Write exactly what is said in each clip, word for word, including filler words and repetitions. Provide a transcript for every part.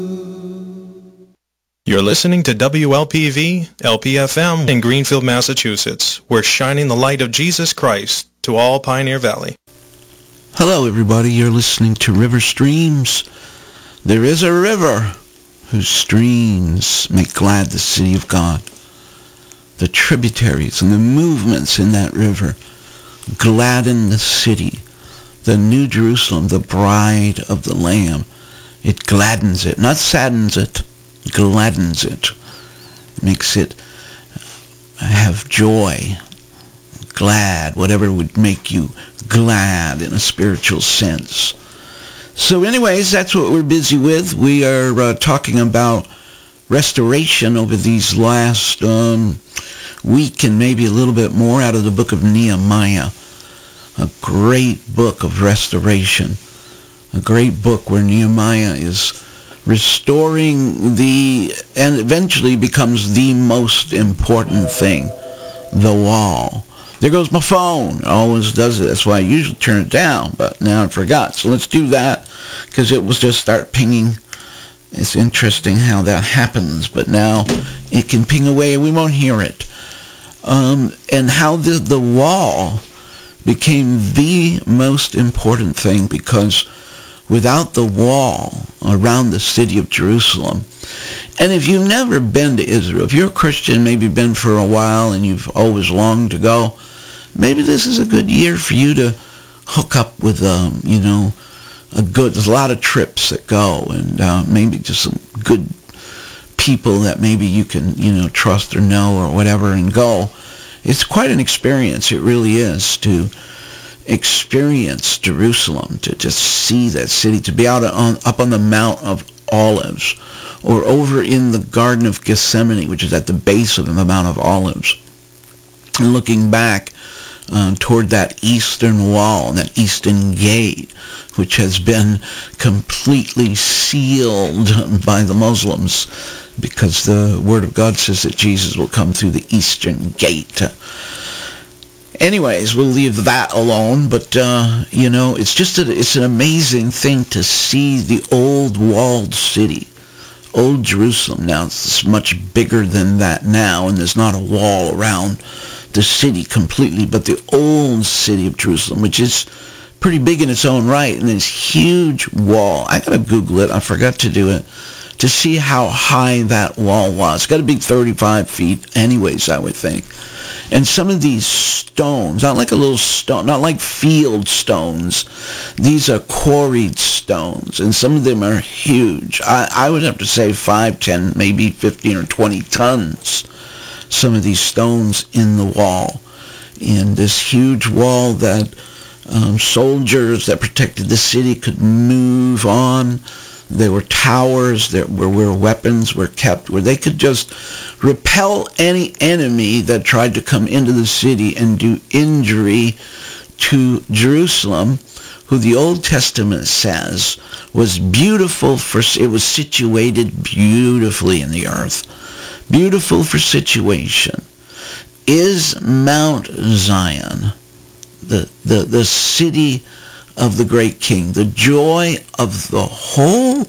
You're listening to W L P V, L P F M in Greenfield, Massachusetts. We're shining the light of Jesus Christ to all Pioneer Valley. Hello, everybody. You're listening to River Streams. There is a river whose streams make glad the city of God. The tributaries and the movements in that river gladden the city, the New Jerusalem, the bride of the Lamb. It gladdens it, not saddens it, gladdens it, makes it have joy, glad, whatever would make you glad in a spiritual sense. So anyways, that's what we're busy with. We are uh, talking about restoration over these last um, week and maybe a little bit more out of the book of Nehemiah. A great book of restoration. A great book where Nehemiah is restoring the, and eventually becomes the most important thing, the wall. There goes my phone. It always does it. That's why I usually turn it down, but now I forgot. So let's do that, because it will just start pinging. It's interesting how that happens, but now it can ping away and we won't hear it. Um, and how the, the wall became the most important thing, because without the wall around the city of Jerusalem, and if you've never been to Israel, if you're a Christian, maybe been for a while and you've always longed to go, maybe this is a good year for you to hook up with, um, you know, a good, there's a lot of trips that go, and uh, maybe just some good people that maybe you can, you know, trust or know or whatever and go. It's quite an experience. It really is to experience Jerusalem, to just see that city, to be out on, up on the Mount of Olives, or over in the Garden of Gethsemane, which is at the base of the Mount of Olives, and looking back uh, toward that eastern wall, that eastern gate, which has been completely sealed by the Muslims, because the Word of God says that Jesus will come through the eastern gate. Anyways, we'll leave that alone, but, uh, you know, it's just a, it's an amazing thing to see the old walled city, old Jerusalem. Now, it's much bigger than that now, and there's not a wall around the city completely, but the old city of Jerusalem, which is pretty big in its own right, and this huge wall. I gotta Google it. I forgot to do it, to see how high that wall was. It's got to be thirty-five feet anyways, I would think. And some of these stones, not like a little stone, not like field stones, these are quarried stones, and some of them are huge. I, I would have to say five, ten, maybe fifteen or twenty tons, some of these stones in the wall. And this huge wall that um, soldiers that protected the city could move on. There were towers that were where weapons were kept, where they could just repel any enemy that tried to come into the city and do injury to Jerusalem, who the Old Testament says was beautiful for, it was situated beautifully in the earth. Beautiful for situation. Is Mount Zion, the, the, the city of the great king, the joy of the whole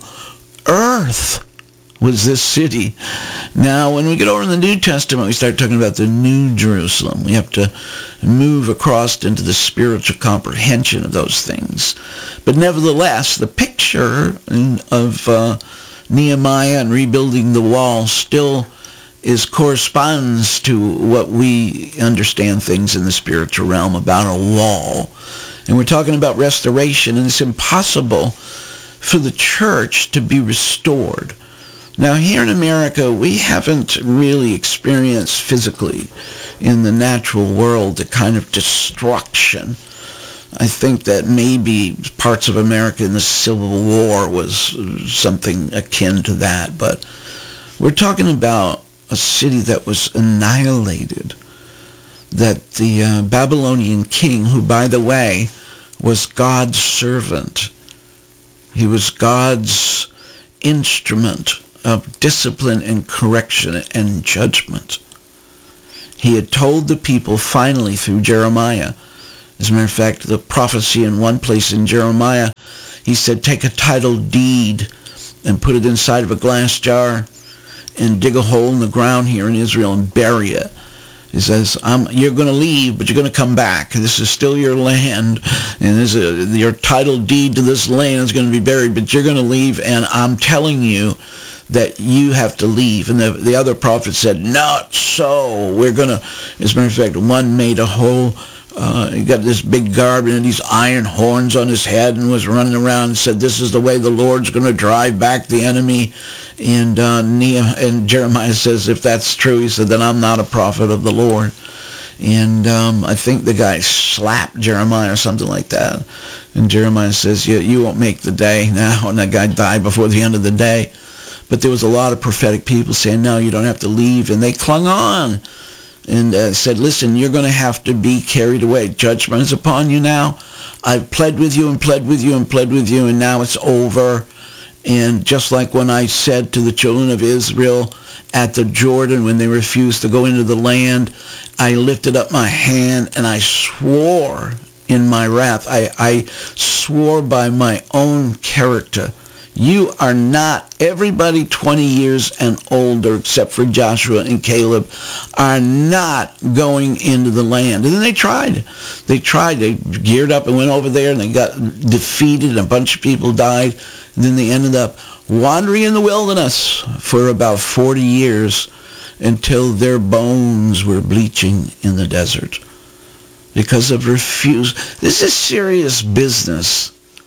earth was this city. Now, when we get over in the New Testament, we start talking about the New Jerusalem. We have to move across into the spiritual comprehension of those things. But nevertheless, the picture of uh, Nehemiah and rebuilding the wall still is corresponds to what we understand things in the spiritual realm about a wall. And we're talking about restoration, and it's impossible for the church to be restored. Now, here in America, we haven't really experienced physically in the natural world the kind of destruction. I think that maybe parts of America in the Civil War was something akin to that, but we're talking about a city that was annihilated, that the uh, Babylonian king, who, by the way, was God's servant, he was God's instrument of discipline and correction and judgment. He had told the people finally through Jeremiah. As a matter of fact, the prophecy in one place in Jeremiah, he said, take a title deed and put it inside of a glass jar and dig a hole in the ground here in Israel and bury it. He says, I'm, you're going to leave, but you're going to come back. This is still your land, and this is a, your title deed to this land is going to be buried, but you're going to leave, and I'm telling you that you have to leave. And the, the other prophet said, not so. We're going to, as a matter of fact, one made a hole. Uh, he got this big garb and these iron horns on his head and was running around and said, this is the way the Lord's going to drive back the enemy. And, uh, Nehemiah, and Jeremiah says, if that's true, he said, then I'm not a prophet of the Lord. And um, I think the guy slapped Jeremiah or something like that. And Jeremiah says, you, you won't make the day now. And that guy died before the end of the day. But there was a lot of prophetic people saying, no, you don't have to leave. And they clung on and uh, said, listen, you're going to have to be carried away. Judgment is upon you now. I've pled with you and pled with you and pled with you, and now it's over. And just like when I said to the children of Israel at the Jordan when they refused to go into the land, I lifted up my hand and I swore in my wrath. I, I swore by my own character. You are not, everybody twenty years and older, except for Joshua and Caleb, are not going into the land. And then they tried. They tried. They geared up and went over there, and they got defeated, and a bunch of people died. And then they ended up wandering in the wilderness for about forty years until their bones were bleaching in the desert because of refuse. This is serious business.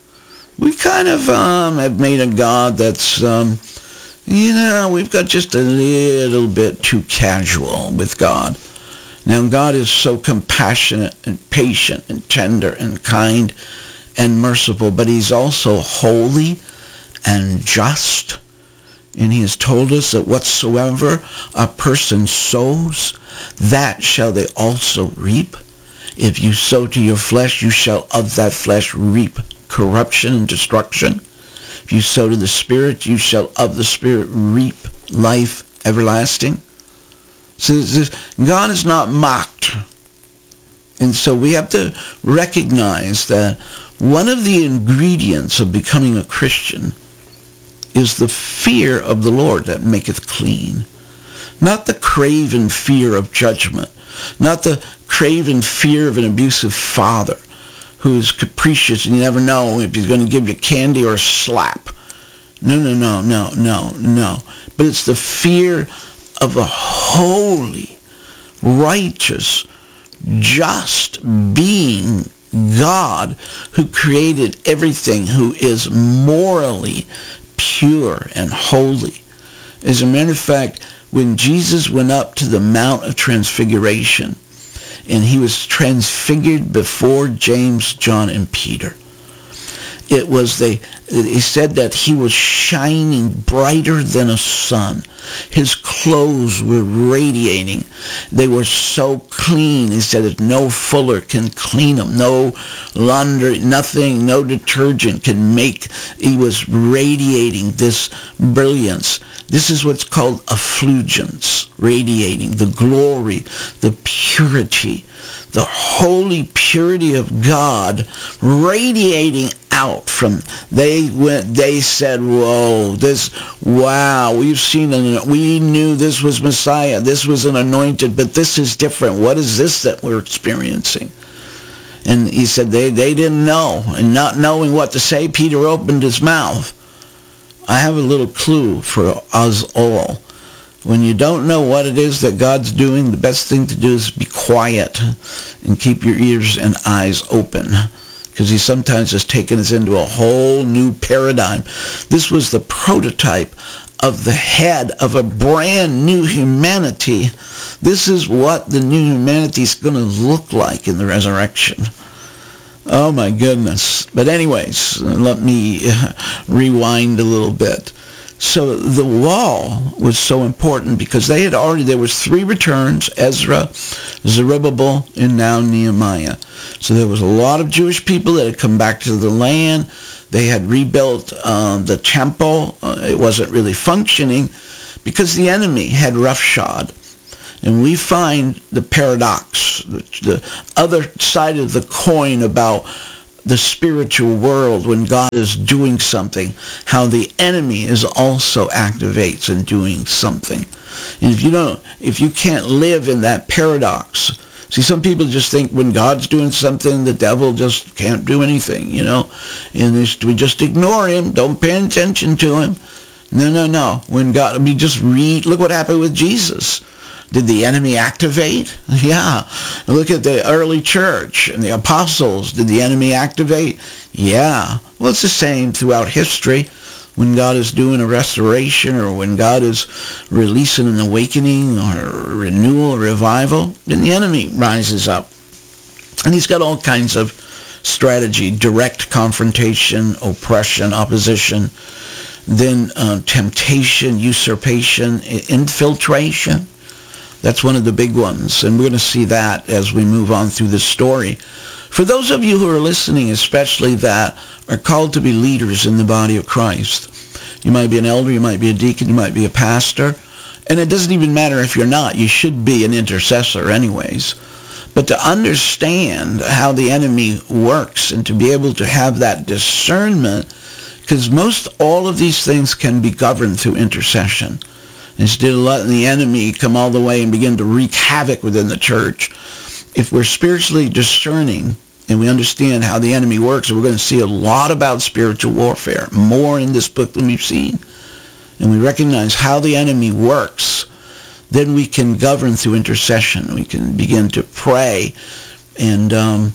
We kind of um, have made a God that's, um, you know, we've got just a little bit too casual with God. Now, God is so compassionate and patient and tender and kind and merciful, but he's also holy and just. And he has told us that whatsoever a person sows, that shall they also reap. If you sow to your flesh, you shall of that flesh reap corruption and destruction. If you sow to the Spirit, you shall of the Spirit reap life everlasting. So this, God is not mocked. And so we have to recognize that one of the ingredients of becoming a Christian is the fear of the Lord that maketh clean. Not the craven fear of judgment. Not the craven fear of an abusive father who's capricious and you never know if he's going to give you candy or a slap. No, no, no, no, no, no. But it's the fear of a holy, righteous, just being God who created everything, who is morally pure and holy. As a matter of fact, when Jesus went up to the Mount of Transfiguration, and he was transfigured before James, John, and Peter, it was the, he said that he was shining brighter than a sun. His clothes were radiating. They were so clean. He said that no fuller can clean them. No laundry, nothing, no detergent can make. He was radiating this brilliance. This is what's called effulgence, radiating, the glory, the purity, the holy purity of God radiating out from, they went, they said, whoa, this, wow, we've seen, an, we knew this was Messiah, this was an anointed, but this is different. What is this that we're experiencing? And he said they, they didn't know, and not knowing what to say, Peter opened his mouth. I have a little clue for us all. When you don't know what it is that God's doing, the best thing to do is be quiet and keep your ears and eyes open, because he sometimes has taken us into a whole new paradigm. This was the prototype of the head of a brand new humanity. This is what the new humanity is going to look like in the resurrection. Oh my goodness. But anyways, let me rewind a little bit. So the wall was so important because they had already, there was three returns, Ezra, Zerubbabel, and now Nehemiah. So there was a lot of Jewish people that had come back to the land. They had rebuilt um, the temple. Uh, it wasn't really functioning because the enemy had roughshod. And we find the paradox, the, the other side of the coin about the spiritual world, when God is doing something, how the enemy is also activates and doing something. And if you don't, if you can't live in that paradox, see, some people just think when God's doing something, the devil just can't do anything, you know, and we just ignore him, don't pay attention to him. No, no, no. When God, I mean, just read, look what happened with Jesus. Did the enemy activate? Yeah. Look at the early church and the apostles. Did the enemy activate? Yeah. Well, it's the same throughout history. When God is doing a restoration, or when God is releasing an awakening or a renewal, or revival, then the enemy rises up. And he's got all kinds of strategy: direct confrontation, oppression, opposition, then uh, temptation, usurpation, infiltration. That's one of the big ones, and we're going to see that as we move on through this story. For those of you who are listening, especially that are called to be leaders in the body of Christ, you might be an elder, you might be a deacon, you might be a pastor, and it doesn't even matter if you're not. You should be an intercessor anyways. But to understand how the enemy works and to be able to have that discernment, because most all of these things can be governed through intercession. Instead of letting the enemy come all the way and begin to wreak havoc within the church, if we're spiritually discerning and we understand how the enemy works, we're going to see a lot about spiritual warfare, more in this book than we've seen, and we recognize how the enemy works, then we can govern through intercession. We can begin to pray and um,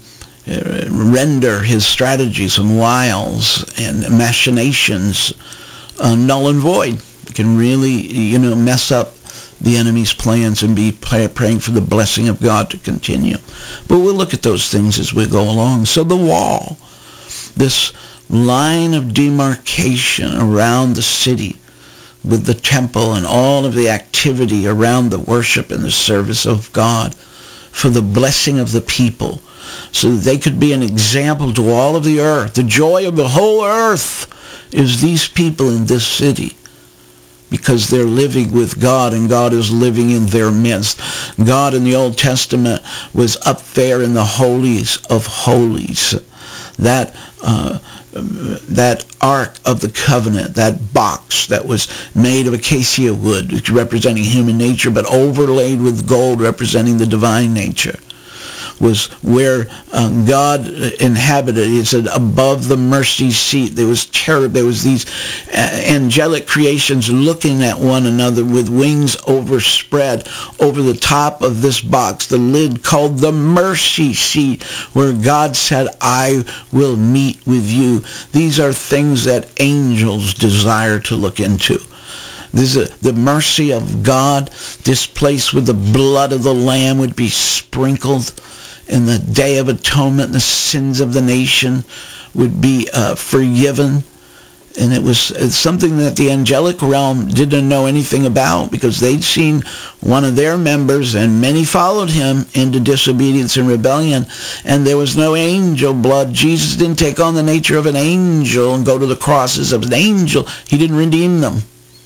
render his strategies and wiles and machinations uh, null and void. Can really, you know, mess up the enemy's plans and be pray, praying for the blessing of God to continue. But we'll look at those things as we go along. So the wall, this line of demarcation around the city with the temple and all of the activity around the worship and the service of God for the blessing of the people, so that they could be an example to all of the earth. The joy of the whole earth is these people in this city, because they're living with God and God is living in their midst. God in the Old Testament was up there in the holies of holies. That uh, that Ark of the Covenant, that box that was made of acacia wood, representing human nature, but overlaid with gold, representing the divine nature, was where uh, God inhabited. He said, above the mercy seat, there was cherub, there was these uh, angelic creations looking at one another with wings overspread over the top of this box, the lid called the mercy seat, where God said, I will meet with you. These are things that angels desire to look into. This is a, the mercy of God. This place with the blood of the Lamb would be sprinkled. In the Day of Atonement, the sins of the nation would be uh, forgiven. And it was it's something that the angelic realm didn't know anything about, because they'd seen one of their members, and many followed him into disobedience and rebellion, and there was no angel blood. Jesus didn't take on the nature of an angel and go to the crosses of an angel. He didn't redeem them.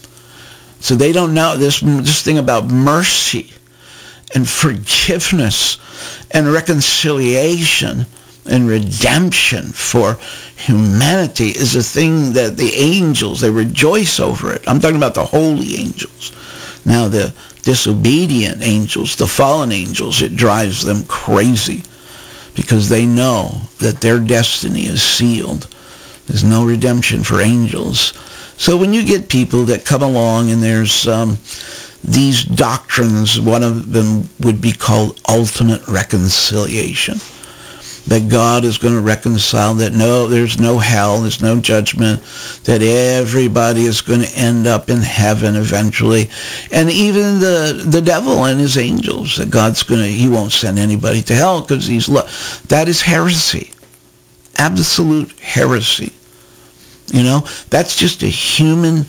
So they don't know this, this thing about mercy and forgiveness and reconciliation and redemption for humanity is a thing that the angels, they rejoice over it. I'm talking about the holy angels. Now the disobedient angels, the fallen angels, it drives them crazy, because they know that their destiny is sealed. There's no redemption for angels. So when you get people that come along and there's um, these doctrines, one of them would be called ultimate reconciliation. That God is going to reconcile, that no, there's no hell, there's no judgment, that everybody is going to end up in heaven eventually. And even the, the devil and his angels, that God's going to, he won't send anybody to hell because he's, lo- that is heresy. Absolute heresy. You know, that's just a human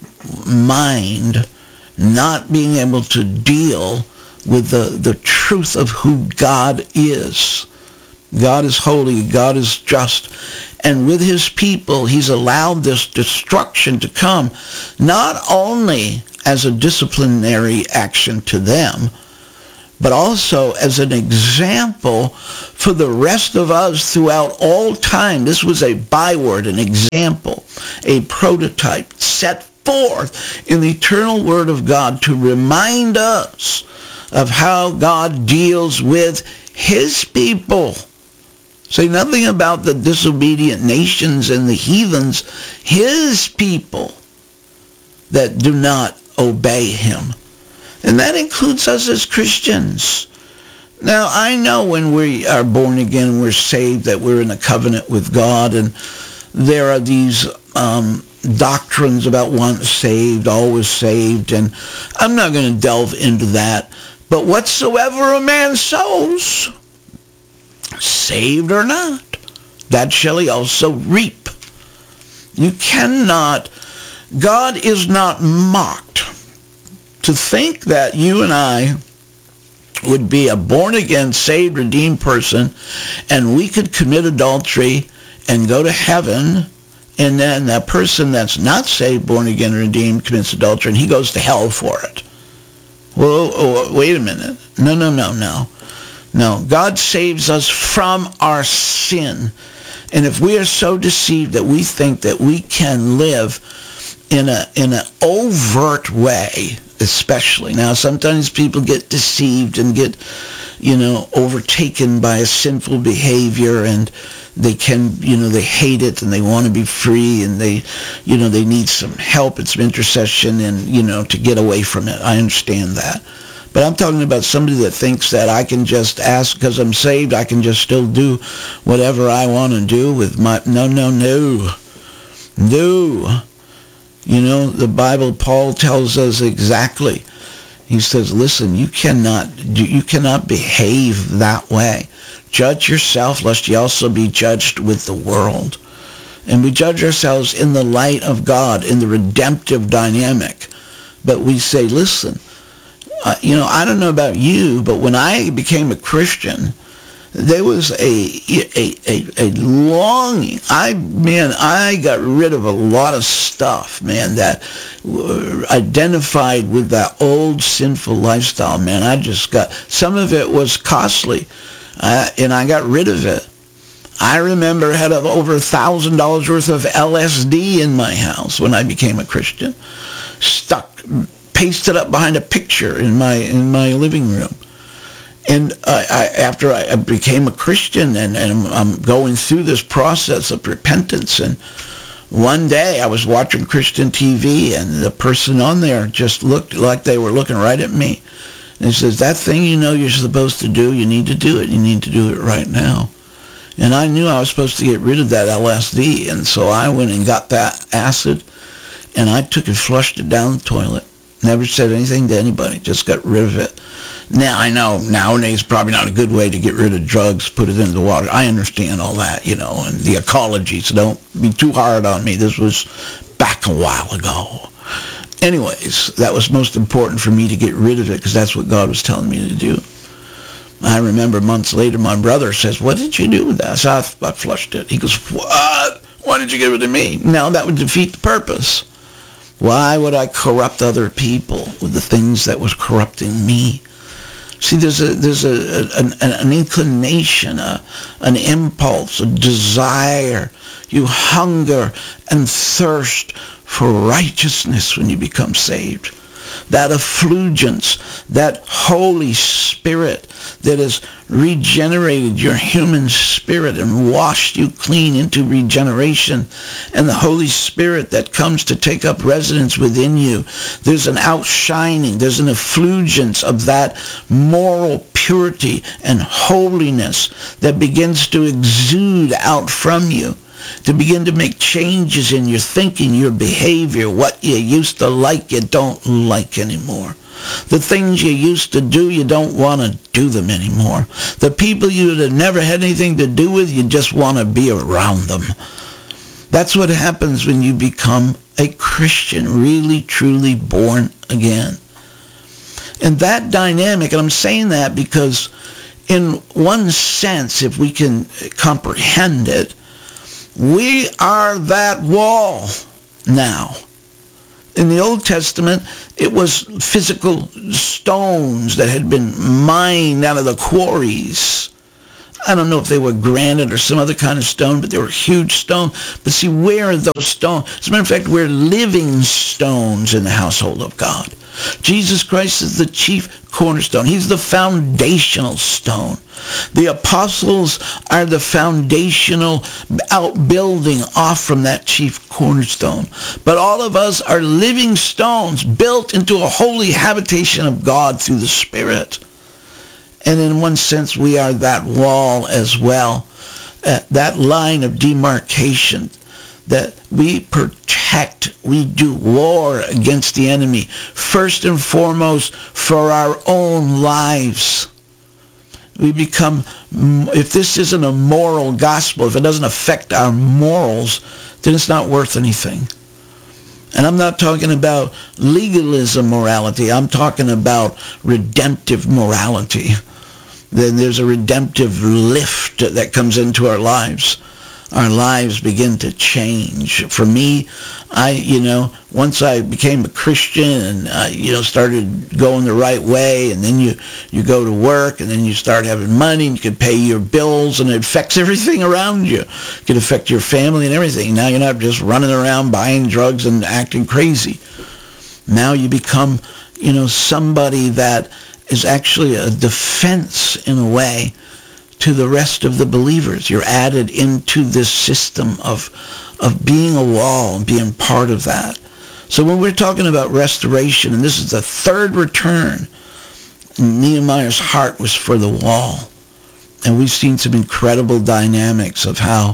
mind not being able to deal with the, the truth of who God is. God is holy, God is just, and with his people, he's allowed this destruction to come, not only as a disciplinary action to them, but also as an example for the rest of us throughout all time. This was a byword, an example, a prototype set forth in the eternal Word of God to remind us of how God deals with his people. Say nothing about the disobedient nations and the heathens, his people that do not obey him. And that includes us as Christians. Now, I know when we are born again, we're saved, that we're in a covenant with God, and there are these um, doctrines about once saved, always saved, and I'm not going to delve into that. But whatsoever a man sows, saved or not, that shall he also reap. You cannot, God is not mocked. To think that you and I would be a born-again, saved, redeemed person, and we could commit adultery and go to heaven, and then that person that's not saved, born-again, redeemed, commits adultery, and he goes to hell for it. Well, oh, wait a minute. No, no, no, no. No, God saves us from our sin. And if we are so deceived that we think that we can live in a in an overt way, especially. Now, sometimes people get deceived and get, you know, overtaken by a sinful behavior, and they can, you know, they hate it and they want to be free, and they, you know, they need some help and some intercession and, you know, to get away from it. I understand that. But I'm talking about somebody that thinks that I can just ask because I'm saved, I can just still do whatever I want to do with my, no, no, no, no. You know, the Bible, Paul tells us exactly. He says, listen, you cannot, you cannot behave that way. Judge yourself, lest ye also be judged with the world. And we judge ourselves in the light of God, in the redemptive dynamic. But we say, listen, uh, you know, I don't know about you, but when I became a Christian, there was a, a a a longing. I man, I got rid of a lot of stuff, man, that identified with that old sinful lifestyle, man. I just got, some of it was costly, uh, and I got rid of it. I remember I had over a thousand dollars worth of L S D in my house when I became a Christian, stuck, pasted up behind a picture in my in my living room. And uh, I, after I became a Christian, and, and I'm going through this process of repentance, and one day I was watching Christian T V, and the person on there just looked like they were looking right at me. And he says, that thing you know you're supposed to do, you need to do it. You need to do it right now. And I knew I was supposed to get rid of that L S D, and so I went and got that acid, and I took and flushed it down the toilet. Never said anything to anybody, just got rid of it. Now, I know nowadays probably not a good way to get rid of drugs, put it into the water. I understand all that, you know, and the ecology, so don't be too hard on me. This was back a while ago. Anyways, that was most important for me to get rid of it, because that's what God was telling me to do. I remember months later, my brother says, what did you do with that? So I, I flushed it. He goes, what? Why did you give it to me? Now, that would defeat the purpose. Why would I corrupt other people with the things that was corrupting me? See, there's a there's a an, an inclination, a, an impulse, a desire. You hunger and thirst for righteousness when you become saved. That effulgence, that Holy Spirit that has regenerated your human spirit and washed you clean into regeneration, and the Holy Spirit that comes to take up residence within you. There's an outshining, there's an effulgence of that moral purity and holiness that begins to exude out from you, to begin to make changes in your thinking, your behavior. What you used to like, you don't like anymore. The things you used to do, you don't want to do them anymore. The people you had never had anything to do with, you just want to be around them. That's what happens when you become a Christian, really, truly born again. And that dynamic, and I'm saying that because in one sense, if we can comprehend it, we are that wall now. in the Old Testament, it was physical stones that had been mined out of the quarries. I don't know if they were granite or some other kind of stone, but they were huge stone. But see, where are those stones? As a matter of fact, we're living stones in the household of God. Jesus Christ is the chief cornerstone. He's the foundational stone. The apostles are the foundational outbuilding off from that chief cornerstone. But all of us are living stones built into a holy habitation of God through the Spirit. And in one sense, we are that wall as well, uh, that line of demarcation that we protect. We do war against the enemy, first and foremost for our own lives. We become, if this isn't a moral gospel, if it doesn't affect our morals, then it's not worth anything. And I'm not talking about legalism morality. I'm talking about redemptive morality. Then there's a redemptive lift that comes into our lives. Our lives begin to change. For me, I, you know, once I became a Christian and, uh, you know, started going the right way, and then you, you go to work, and then you start having money, and you can pay your bills, and it affects everything around you. It can affect your family and everything. Now you're not just running around buying drugs and acting crazy. Now you become, you know, somebody that is actually a defense in a way to the rest of the believers. You're added into this system of of being a wall and being part of that. So when we're talking about restoration, and this is the third return, Nehemiah's heart was for the wall. And we've seen some incredible dynamics of how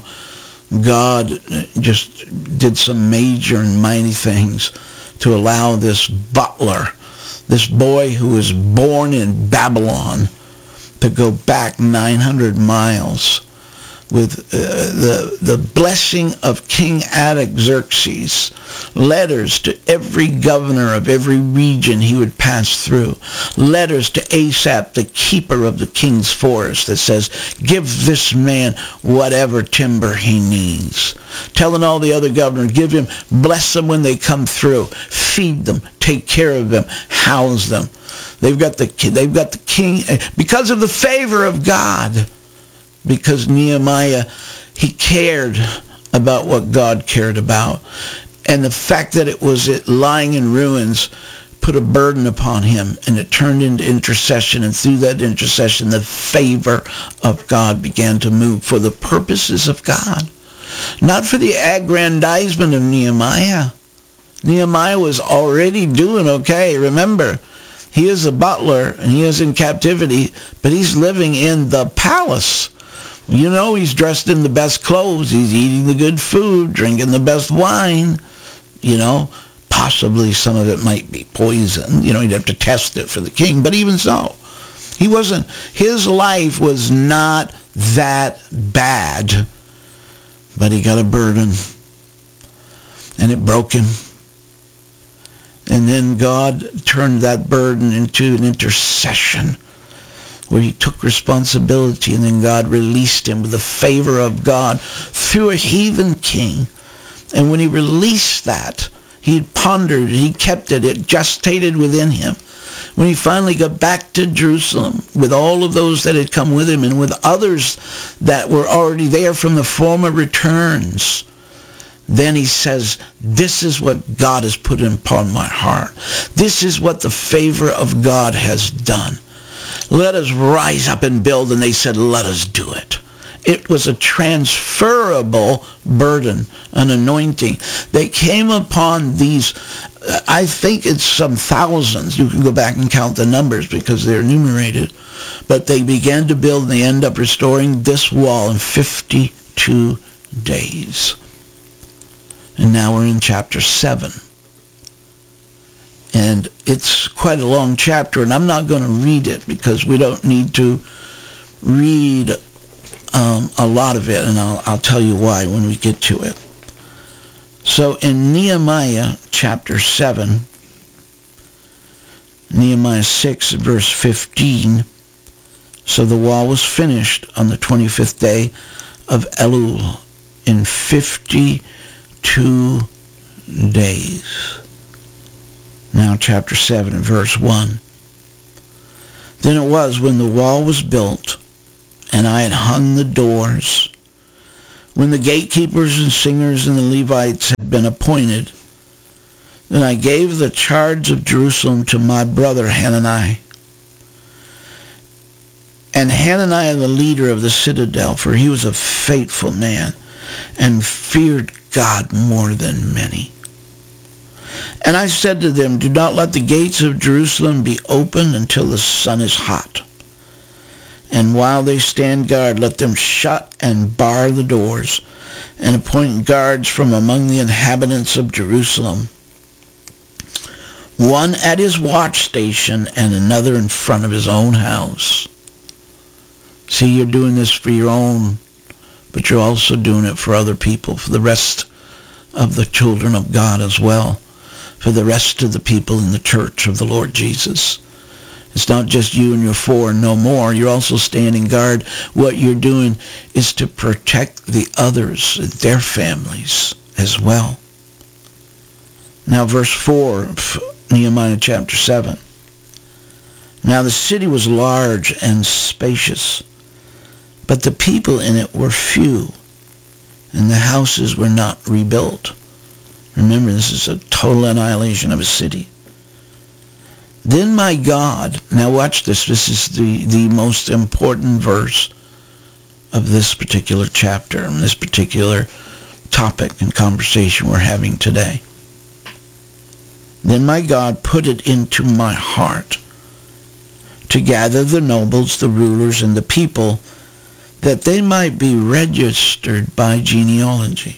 God just did some major and mighty things to allow this butler, this boy who was born in Babylon, to go back nine hundred miles with uh, the the blessing of King Artaxerxes, letters to every governor of every region he would pass through, letters to Asaph, the keeper of the king's forest, that says, give this man whatever timber he needs. Telling all the other governors, give him, bless them when they come through, feed them, take care of them, house them. They've got the they've got the king because of the favor of God. Because Nehemiah, he cared about what God cared about, and the fact that it was it lying in ruins put a burden upon him, and it turned into intercession. And through that intercession, the favor of God began to move for the purposes of God, not for the aggrandizement of Nehemiah. Nehemiah was already doing okay. Remember, he is a butler, and he is in captivity, but he's living in the palace. You know, he's dressed in the best clothes. He's eating the good food, drinking the best wine. You know, possibly some of it might be poison. You know, he'd have to test it for the king. But even so, he wasn't, his life was not that bad. But he got a burden, and it broke him. And then God turned that burden into an intercession where he took responsibility, and then God released him with the favor of God through a heathen king. And when he released that, he pondered it, he kept it, it gestated within him. When he finally got back to Jerusalem with all of those that had come with him and with others that were already there from the former returns, then he says, this is what God has put upon my heart. This is what the favor of God has done. Let us rise up and build. And they said, let us do it. It was a transferable burden, an anointing. They came upon these, I think it's some thousands. You can go back and count the numbers because they're enumerated. But they began to build, and they end up restoring this wall in fifty-two days. And now we're in chapter seven. And it's quite a long chapter, and I'm not going to read it because we don't need to read um, a lot of it, and I'll, I'll tell you why when we get to it. So in Nehemiah chapter seven, Nehemiah six, verse fifteen, so the wall was finished on the twenty-fifth day of Elul in fifty-two days. Now chapter seven and verse one. Then it was when the wall was built, and I had hung the doors, when the gatekeepers and singers and the Levites had been appointed, then I gave the charge of Jerusalem to my brother Hananiah. And Hananiah, the leader of the citadel, for he was a faithful man, and feared God more than many. And I said to them, do not let the gates of Jerusalem be opened until the sun is hot. And while they stand guard, let them shut and bar the doors, and appoint guards from among the inhabitants of Jerusalem, one at his watch station and another in front of his own house. See, you're doing this for your own, but you're also doing it for other people, for the rest of the children of God as well, for the rest of the people in the church of the Lord Jesus. It's not just you and your four and no more. You're also standing guard. What you're doing is to protect the others, their families as well. Now verse four of Nehemiah chapter seven. Now the city was large and spacious, but the people in it were few, and the houses were not rebuilt. Remember, this is a total annihilation of a city. Then my God, now watch this, this is the, the most important verse of this particular chapter, and this particular topic and conversation we're having today. Then my God put it into my heart to gather the nobles, the rulers, and the people, that they might be registered by genealogy.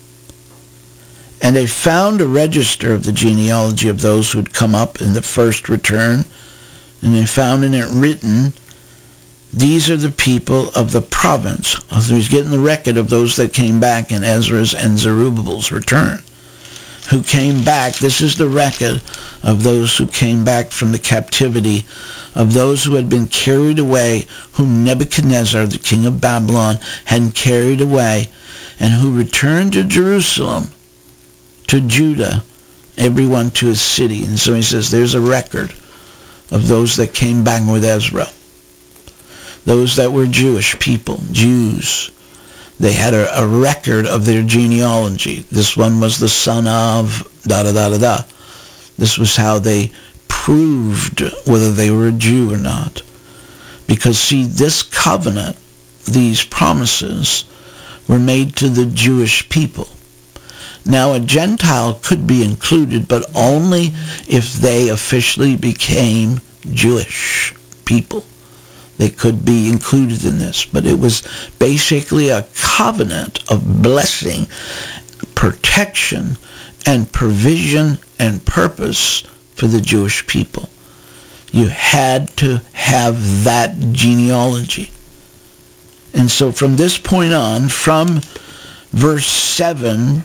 And they found a register of the genealogy of those who had come up in the first return, and they found in it written, these are the people of the province. So he's getting the record of those that came back in Ezra's and Zerubbabel's return. Who came back, this is the record of those who came back from the captivity, of those who had been carried away, whom Nebuchadnezzar, the king of Babylon, had carried away, and who returned to Jerusalem, to Judah, everyone to his city. And so he says there's a record of those that came back with Ezra. Those that were Jewish people, Jews. They had a, a record of their genealogy. This one was the son of da-da-da-da-da. This was how they proved whether they were a Jew or not. Because, see, this covenant, these promises, were made to the Jewish people. Now, a Gentile could be included, but only if they officially became Jewish people. They could be included in this, but it was basically a covenant of blessing, protection, and provision and purpose for the Jewish people. You had to have that genealogy. And so from this point on, from verse seven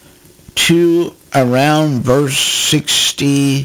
to around verse sixty-one,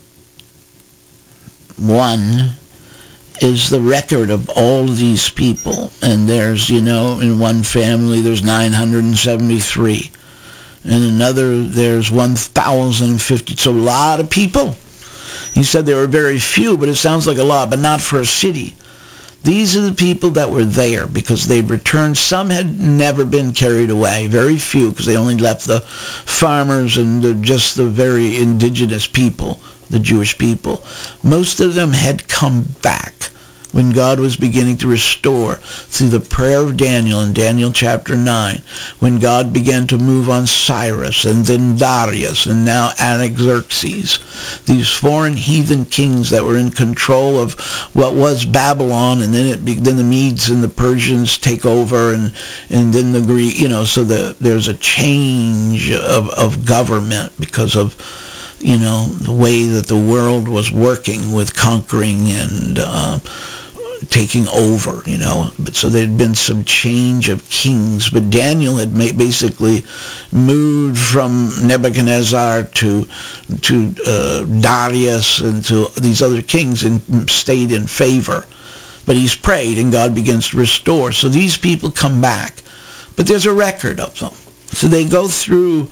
is the record of all these people. And there's, you know, in one family there's nine hundred seventy-three. In another there's one thousand fifty. So a lot of people. He said there were very few, but it sounds like a lot, but not for a city. These are the people that were there because they returned. Some had never been carried away. Very few, because they only left the farmers and the, just the very indigenous people, the Jewish people. Most of them had come back when God was beginning to restore through the prayer of Daniel in Daniel chapter nine, when God began to move on Cyrus and then Darius and now Artaxerxes, these foreign heathen kings that were in control of what was Babylon, and then it be, then the Medes and the Persians take over, and and then the Greek, you know, so the, there's a change of, of government because of, you know, the way that the world was working with conquering and uh, taking over, you know. But so there had been some change of kings. But Daniel had made, basically moved from Nebuchadnezzar to to uh, Darius and to these other kings and stayed in favor. But he's prayed and God begins to restore. So these people come back. But there's a record of them. So they go through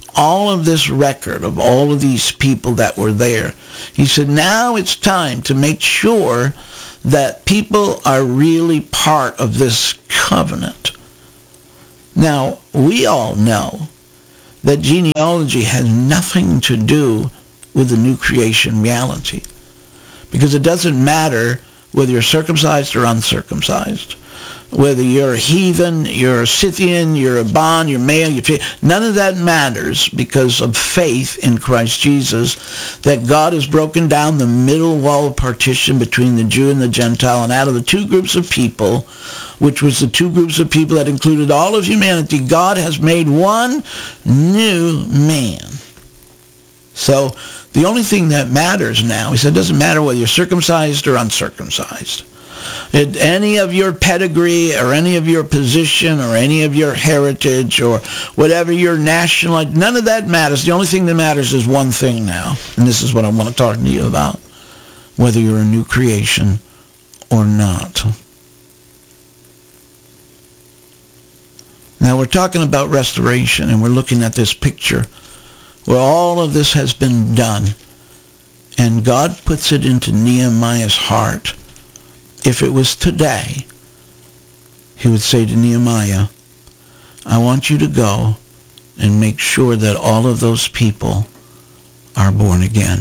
all of this record of all of these people that were there, he said, now it's time to make sure that people are really part of this covenant. Now, we all know that genealogy has nothing to do with the new creation reality, because it doesn't matter whether you're circumcised or uncircumcised, whether you're a heathen, you're a Scythian, you're a bond, you're male, you're female. None of that matters because of faith in Christ Jesus, that God has broken down the middle wall of partition between the Jew and the Gentile, and out of the two groups of people, which was the two groups of people that included all of humanity, God has made one new man. So the only thing that matters now, he said, it doesn't matter whether you're circumcised or uncircumcised. It, any of your pedigree or any of your position or any of your heritage or whatever your national, none of that matters. The only thing that matters is one thing now, and this is what I want to talk to you about, whether you're a new creation or not. Now we're talking about restoration, and we're looking at this picture where all of this has been done, and God puts it into Nehemiah's heart. If it was today, he would say to Nehemiah, I want you to go and make sure that all of those people are born again,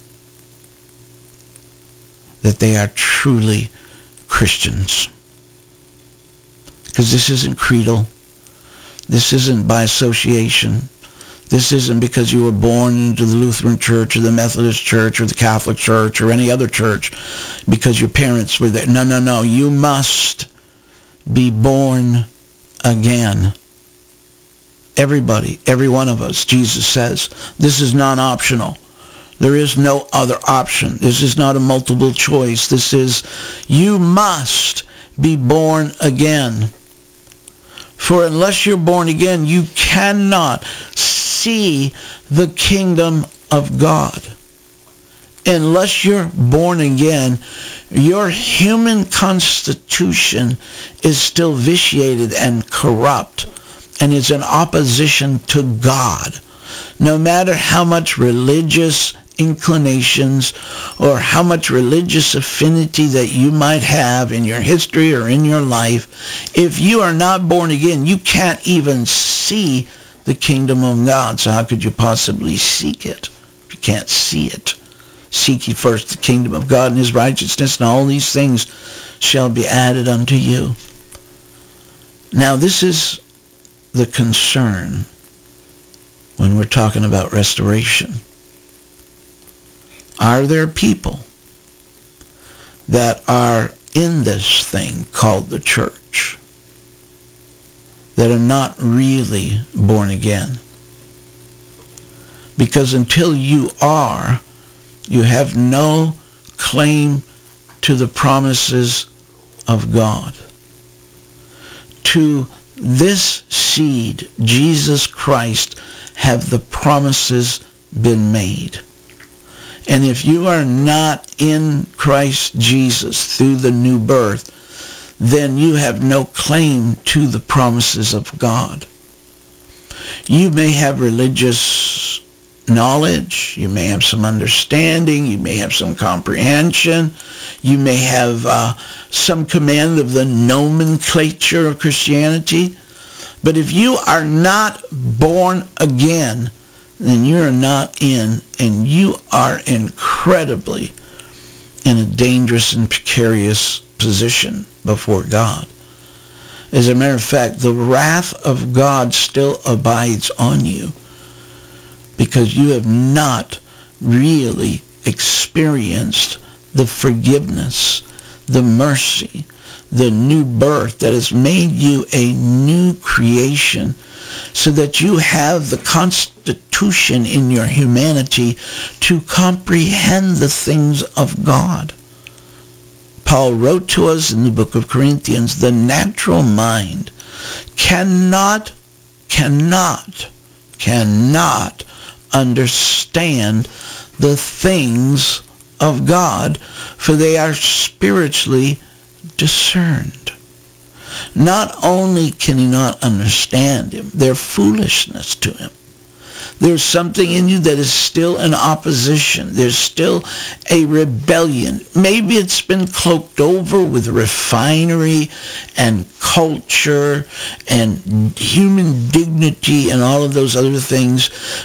that they are truly Christians. Because this isn't creedal. This isn't by association. This isn't because you were born into the Lutheran Church or the Methodist Church or the Catholic Church or any other church because your parents were there. No, no, no. You must be born again. Everybody, every one of us, Jesus says, this is non-optional. There is no other option. This is not a multiple choice. This is, you must be born again. For unless you're born again, you cannot see the kingdom of God. Unless you're born again, your human constitution is still vitiated and corrupt and is in opposition to God. No matter how much religious inclinations or how much religious affinity that you might have in your history or in your life, if you are not born again, you can't even see the kingdom of God. So how could you possibly seek it if you can't see it? Seek ye first the kingdom of God and his righteousness, and all these things shall be added unto you. Now this is the concern when we're talking about restoration. Are there people that are in this thing called the church that are not really born again? Because until you are, you have no claim to the promises of God. To this seed, Jesus Christ, have the promises been made. And if you are not in Christ Jesus through the new birth, then you have no claim to the promises of God. You may have religious knowledge, you may have some understanding, you may have some comprehension, you may have uh, some command of the nomenclature of Christianity, but if you are not born again, then you're not in, and you are incredibly in a dangerous and precarious position before God. As a matter of fact, the wrath of God still abides on you because you have not really experienced the forgiveness, the mercy, the new birth that has made you a new creation, so that you have the constitution in your humanity to comprehend the things of God. Paul wrote to us in the book of Corinthians, the natural mind cannot, cannot, cannot understand the things of God, for they are spiritually discerned. Not only can he not understand him, they're foolishness to him. There's something in you that is still in opposition. There's still a rebellion. Maybe it's been cloaked over with refinery and culture and human dignity and all of those other things.